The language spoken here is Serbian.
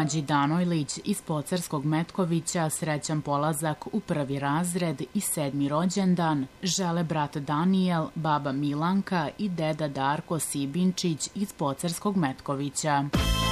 Mlađi Danojlić iz Pocarskog Metkovića srećan polazak u 1. razred i 7. rođendan žele brat Danijel, baba Milanka i deda Darko Sibinčić iz Pocarskog Metkovića.